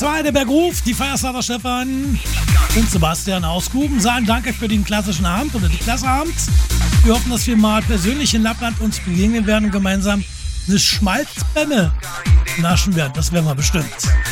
2, der Bergruf, die Feierstarter Stefan und Sebastian aus Guben sagen danke für den klassischen Abend oder die klasse Abend. Wir hoffen, dass wir mal persönlich in Lappland uns begegnen werden und gemeinsam eine Schmalzbämme naschen werden. Das werden wir bestimmt.